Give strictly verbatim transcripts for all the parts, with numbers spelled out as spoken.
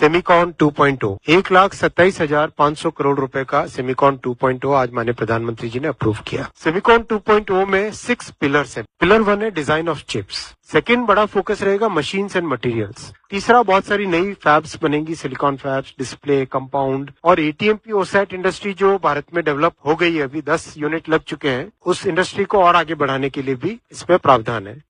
Semicon two point ओ एक लाख सत्ताईस हजार पाँच सौ करोड़ रुपए का सेमिकॉन टू पॉइंट ओ आज माननीय प्रधानमंत्री जी ने अप्रूव किया। सेमिकॉन टू पॉइंट ओ में सिक्स पिलर्स हैं। पिलर वन है डिजाइन ऑफ चिप्स, सेकंड बड़ा फोकस रहेगा मशीन्स एंड मटेरियल्स, तीसरा बहुत सारी नई फैब्स बनेंगी, सिलिकॉन फैब्स, डिस्प्ले, कंपाउंड और एटीएमपी ओसैट इंडस्ट्री जो भारत में डेवलप हो गई है, अभी दस यूनिट लग चुके हैं, उस इंडस्ट्री को और आगे बढ़ाने के लिए भी इसमें प्रावधान है।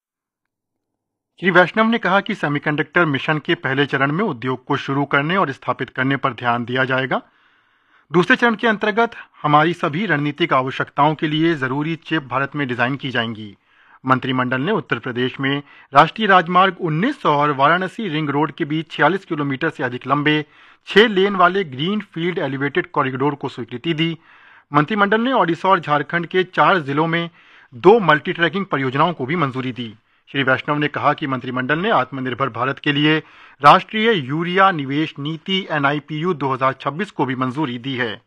श्री वैष्णव ने कहा कि सेमीकंडक्टर मिशन के पहले चरण में उद्योग को शुरू करने और स्थापित करने पर ध्यान दिया जाएगा। दूसरे चरण के अंतर्गत हमारी सभी रणनीतिक आवश्यकताओं के लिए जरूरी चिप भारत में डिजाइन की जाएंगी। मंत्रिमंडल ने उत्तर प्रदेश में राष्ट्रीय राजमार्ग उन्नीस और वाराणसी रिंग रोड के बीच छियालीस किलोमीटर से अधिक लंबे छह लेन वाले ग्रीन फील्ड एलिवेटेड कॉरिडोर को स्वीकृति दी। मंत्रिमंडल ने ओडिशा और झारखंड के चार जिलों में दो मल्टी ट्रैकिंग परियोजनाओं को भी मंजूरी दी। श्री वैष्णव ने कहा कि मंत्रिमंडल ने आत्मनिर्भर भारत के लिए राष्ट्रीय यूरिया निवेश नीति एन आई पी यू दो हज़ार छब्बीस को भी मंजूरी दी है।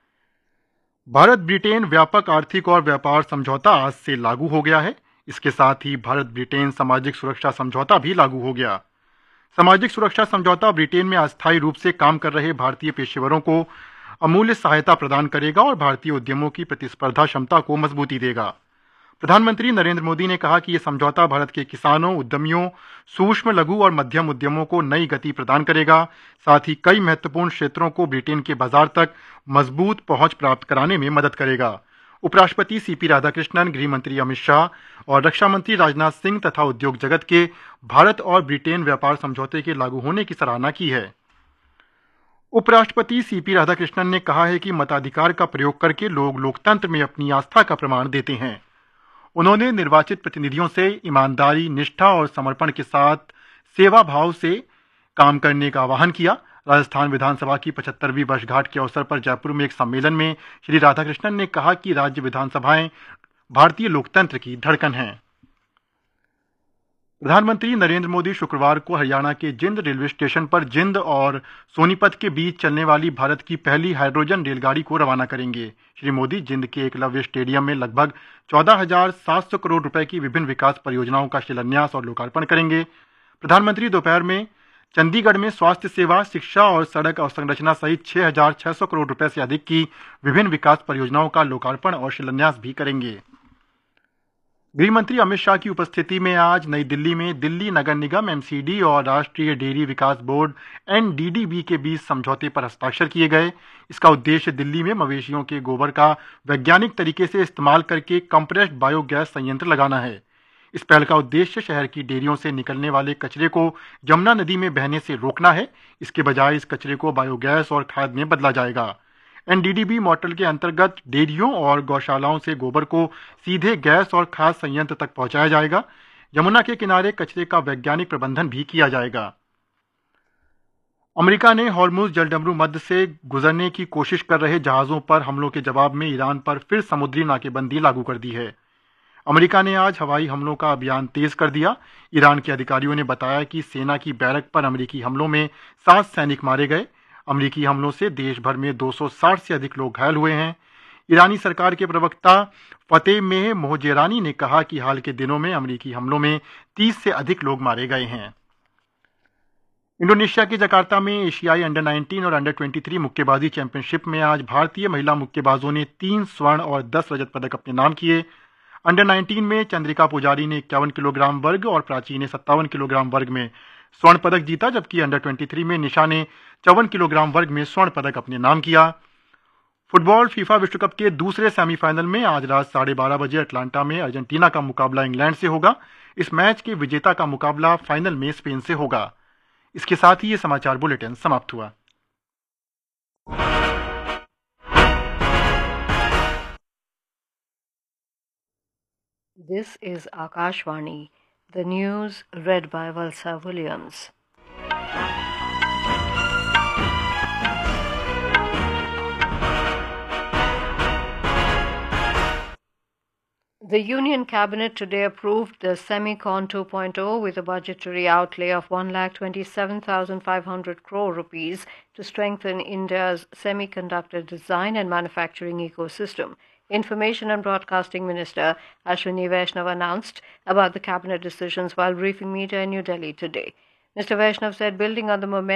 भारत ब्रिटेन व्यापक आर्थिक और व्यापार समझौता आज से लागू हो गया है। इसके साथ ही भारत ब्रिटेन सामाजिक सुरक्षा समझौता भी लागू हो गया। सामाजिक सुरक्षा समझौता ब्रिटेन में अस्थायी रूप से काम कर रहे भारतीय पेशेवरों को अमूल्य सहायता प्रदान करेगा और भारतीय उद्यमों की प्रतिस्पर्धा क्षमता को मजबूती देगा। प्रधानमंत्री नरेंद्र मोदी ने कहा कि यह समझौता भारत के किसानों, उद्यमियों, सूक्ष्म, लघु और मध्यम उद्यमों को नई गति प्रदान करेगा। साथ ही कई महत्वपूर्ण क्षेत्रों को ब्रिटेन के बाजार तक मजबूत पहुंच प्राप्त कराने में मदद करेगा। उपराष्ट्रपति सी पी राधाकृष्णन, गृह मंत्री अमित शाह और रक्षा मंत्री राजनाथ सिंह तथा उद्योग जगत के भारत और ब्रिटेन व्यापार समझौते के लागू होने की सराहना की है। उपराष्ट्रपति सी पी राधाकृष्णन ने कहा है कि मताधिकार का प्रयोग करके लोग लोकतंत्र में अपनी आस्था का प्रमाण देते हैं। उन्होंने निर्वाचित प्रतिनिधियों से ईमानदारी, निष्ठा और समर्पण के साथ सेवा भाव से काम करने का आह्वान किया। राजस्थान विधानसभा की पचहत्तरवीं वर्षगांठ के अवसर पर जयपुर में एक सम्मेलन में श्री राधाकृष्णन ने कहा कि राज्य विधानसभाएं भारतीय लोकतंत्र की धड़कन हैं। प्रधानमंत्री नरेंद्र मोदी शुक्रवार को हरियाणा के जिंद रेलवे स्टेशन पर जिंद और सोनीपत के बीच चलने वाली भारत की पहली हाइड्रोजन रेलगाड़ी को रवाना करेंगे। श्री मोदी जिंद के एकलव्य स्टेडियम में लगभग चौदह हजार सात सौ करोड़ रुपए की विभिन्न विकास परियोजनाओं का शिलान्यास और लोकार्पण करेंगे। प्रधानमंत्री दोपहर में चंडीगढ़ में स्वास्थ्य सेवा, शिक्षा और सड़क अवसंरचना सहित छह हजार छह सौ करोड़ रुपए से अधिक की विभिन्न विकास परियोजनाओं का लोकार्पण और शिलान्यास भी करेंगे। गृह मंत्री अमित शाह की उपस्थिति में आज नई दिल्ली में दिल्ली नगर निगम एम सी डी और राष्ट्रीय डेयरी विकास board N D D B के बीच समझौते पर हस्ताक्षर किए गए। इसका उद्देश्य दिल्ली में मवेशियों के गोबर का वैज्ञानिक तरीके से इस्तेमाल करके कंप्रेस्ड बायोगैस संयंत्र लगाना है। इस पहल का उद्देश्य शहर की डेयरियों से निकलने वाले कचरे को यमुना नदी में बहने से रोकना है। इसके बजाय इस कचरे को बायोगैस और खाद में बदला जाएगा। N D D B model के अंतर्गत डेयरियों और गौशालाओं से गोबर को सीधे गैस और खाद संयंत्र तक पहुंचाया जाएगा। यमुना के किनारे कचरे का वैज्ञानिक प्रबंधन भी किया जाएगा। अमेरिका ने हॉर्मुज जलडमरू मध्य से गुजरने की कोशिश कर रहे जहाजों पर हमलों के जवाब में ईरान पर फिर समुद्री नाकेबंदी लागू कर दी है। अमेरिका ने आज हवाई हमलों का अभियान तेज कर दिया। ईरान के अधिकारियों ने बताया कि सेना की बैरक पर अमेरिकी हमलों में सात सैनिक मारे गए। अमेरिकी हमलों से देश भर में दो सौ साठ से अधिक लोग घायल हुए हैं। ईरानी सरकार के प्रवक्ता फतेह मेह मोहजेरानी ने कहा कि हाल के दिनों में अमेरिकी हमलों में तीस से अधिक लोग मारे गए हैं। इंडोनेशिया के जकार्ता में एशियाई अंडर उन्नीस और अंडर तेईस मुक्केबाजी चैंपियनशिप में आज भारतीय महिला मुक्केबाजों ने तीन स्वर्ण और दस रजत पदक अपने नाम किए। अंडर उन्नीस में चंद्रिका पुजारी ने इक्यावन किलोग्राम वर्ग और प्राची ने सत्तावन किलोग्राम वर्ग में स्वर्ण पदक जीता, जबकि अंडर तेईस में निशा ने चौवन किलोग्राम वर्ग में स्वर्ण पदक अपने नाम किया। फुटबॉल फीफा विश्व कप के दूसरे सेमीफाइनल में आज रात साढ़े बारह बजे अटलांटा में अर्जेंटीना का मुकाबला इंग्लैंड से होगा। इस मैच के विजेता का मुकाबला फाइनल में स्पेन से होगा। इसके साथ ही ये समाचार बुलेटिन समाप्त हुआ। This is Akashvani, the news read by Valsa Williams. The Union Cabinet today approved the Semicon two point oh with a budgetary outlay of one lakh twenty-seven thousand five hundred crore rupees to strengthen India's semiconductor design and manufacturing ecosystem. Information and Broadcasting Minister Ashwini Vaishnav announced about the cabinet decisions while briefing media in New Delhi today. Mister Vaishnav said building on the momentum